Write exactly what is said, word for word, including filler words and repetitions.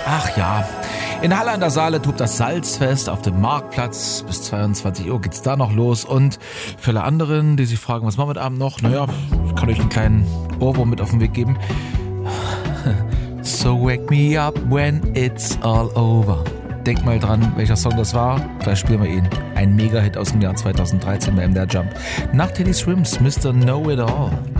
Ach ja, in Halle an der Saale tobt das Salzfest auf dem Marktplatz. Bis zweiundzwanzig Uhr geht's da noch los. Und für alle anderen, die sich fragen, was machen wir heute Abend noch? Naja, ich kann euch einen kleinen Ohrwurm mit auf den Weg geben. So wake me up when it's all over. Denk mal dran, welcher Song das war. Gleich spielen wir ihn. Ein Mega-Hit aus dem Jahr zweitausenddreizehn bei M D R Jump. Nach Teddy Swims, Mister Know It All.